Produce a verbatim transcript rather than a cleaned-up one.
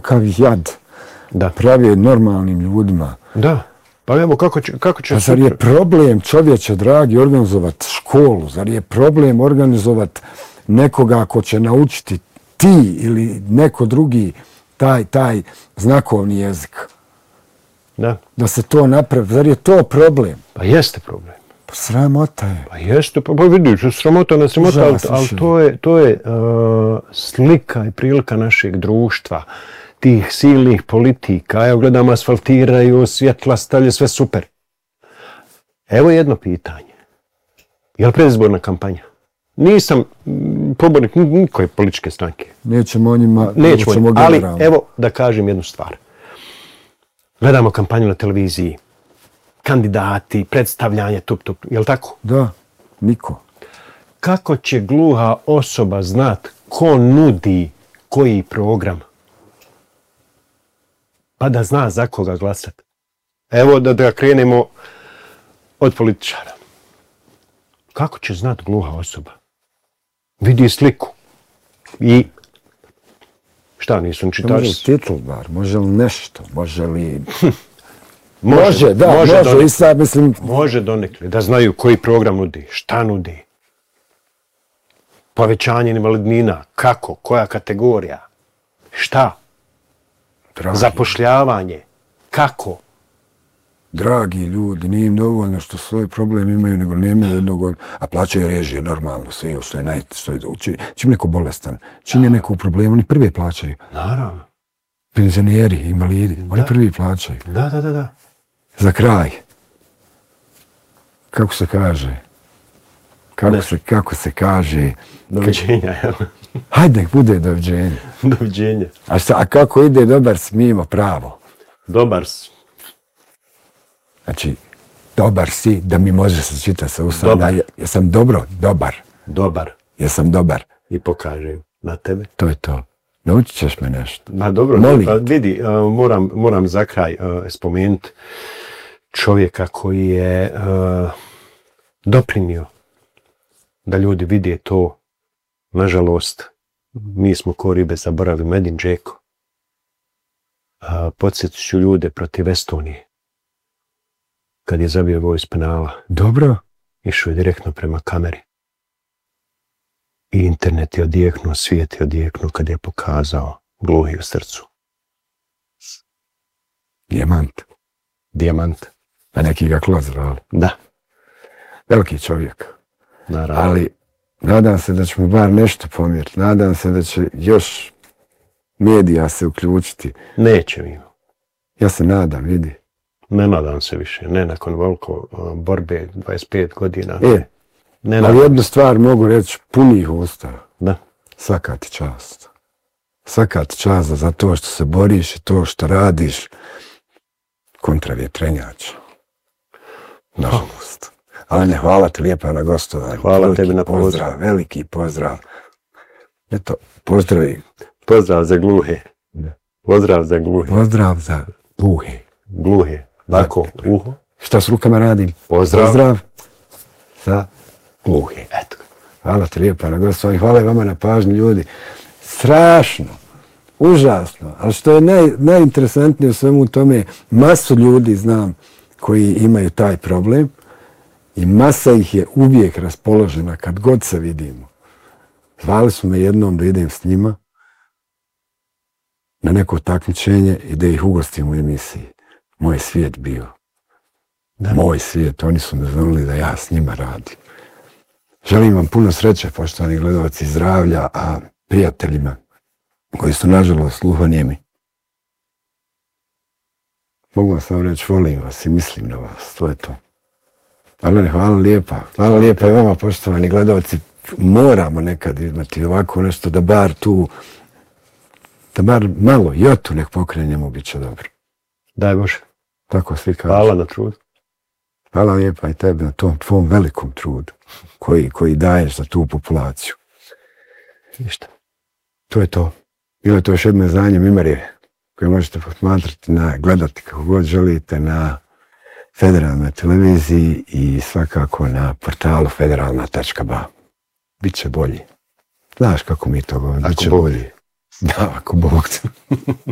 kakav jad da pravi normalnim ljudima. Da. Pa evo, kako će... Kako će pa zar je problem, čovječe dragi, organizovati školu? Zar je problem organizovati nekoga ko će naučiti ti ili neko drugi taj, taj znakovni jezik? Da. Da se to napravi. Zar je to problem? Pa jeste problem. Pa sramota je. Pa jeste, pa, pa vidiš, sramota na sramota, ali, ali to je, to je uh, slika i prilika našeg društva, tih silnih politika. Evo gledamo, asfaltiraju, svjetla stavlje, sve super. Evo jedno pitanje. Je li predizborna kampanja? Nisam pobornik nikoje političke stranke. Nećemo o njima, nećemo, nećemo ali evo da kažem jednu stvar. Gledamo kampanju na televiziji, kandidati, predstavljanje, tup, tup, je li tako? Da, niko. Kako će gluha osoba znat ko nudi koji program? Pa da zna za koga glasat. Evo da, da krenemo od političara. Kako će znat gluha osoba? Vidi sliku. I šta, nisu čitari? Može li titl bar, može li nešto, može li... može, može, da, može, može donekle, i sad, mislim... Može donekle, da znaju koji program nudi, šta nudi. Povećanje invalidnina, kako, koja kategorija, šta? Dragi. Zapošljavanje, kako? Dragi ljudi, nije im dovoljno što svoj problem imaju, nego nemaju jednog, a plaćaju režije normalno, sve što je naj... Što je, čim, čim neko bolestan, čim je neko u problemu, oni prvi plaćaju. Naravno. Penzioneri, invalidi, da. Oni prvi plaćaju. Da, da, da, da. Za kraj, kako se kaže, kako, se, kako se kaže... Doviđenja, jel? Hajde, nek bude doviđenja. Doviđenja. A, šta, a kako ide dobar si, mi ima pravo. Dobar si. Znači, dobar si, da mi može se čita sa usana. Ja, ja sam dobro, dobar. Dobar. Ja sam dobar. I pokažem na tebe. To je to. Naučit ćeš me nešto. Ma dobro, pa vidi, uh, moram, moram za kraj uh, spomenuti čovjeka koji je uh, doprinio da ljudi vide to. Nažalost, mi smo ko ribe zaboravili Medin Džeko. Uh, podsjetit ću ljude protiv Estonije. Kad je zabio gol iz penala. Dobro. Išao je direktno prema kameri. I internet je odjeknuo, svijet je odjeknuo kad je pokazao gluhi u srcu. Dijamant. Dijamant. A neki ga klozrali. Da. Veliki čovjek. Naravno. Ali nadam se da ćemo bar nešto pomjeriti. Nadam se da će još medija se uključiti. Neće mi. Ja se nadam, vidi. Ne nadam se više. Ne nakon veliko borbe dvadeset pet godina. E, ne ali jednu stvar mogu reći punih usta. Da. Svaka ti čast. Svaka ti čast za to što se boriš i to što radiš kontra vjetrenjača. Nažalost. Ali ne, hvala ti lijepa na gostovanju. Hvala veliki tebi na pozdrav. pozdrav. Veliki pozdrav. Eto, pozdravi. Pozdrav za gluhe. Da. Pozdrav za gluhe. Pozdrav za gluhe. Gluhe. Lako, uho. Šta s rukama radim? Pozdrav. Pozdrav za gluhe. Eto. Hvala ti lijepa na gostovanju. Hvala i vama na pažnju, ljudi. Strašno. Užasno. Ali što je naj, najinteresantnije u svemu tome, masu ljudi znam koji imaju taj problem i masa ih je uvijek raspoložena kad god se vidimo. Zvali su me jednom da idem s njima na neko takmičenje i da ih ugostim u emisiji. Moj svijet bio. Da. Moj svijet. Oni su me znali da ja s njima radim. Želim vam puno sreće, poštovani gledalci, zdravlja, a prijateljima koji su nažalost gluhonijemi. Mogu vam samo reći, volim vas i mislim na vas. To je to. Ali hvala lijepa. Hvala lijepa i vama, poštovani gledalci. Moramo nekad imati ovako nešto da bar tu, da bar malo jotu nek pokrenemo, bit će dobro. Daj Bože. Tako svi kažu. Hvala na trudu. Hvala lijepa i tebi na tom tvom velikom trudu koji, koji daješ za tu populaciju. Ništa. To je to. Bilo je to još jedno izdanje Mimarije koje možete posmatrati, na, gledati kako god želite na federalnoj televiziji i svakako na portalu federalna tačka ba. Biće bolji. Znaš kako mi to govorimo. Biće bolji. Da, ako Bog.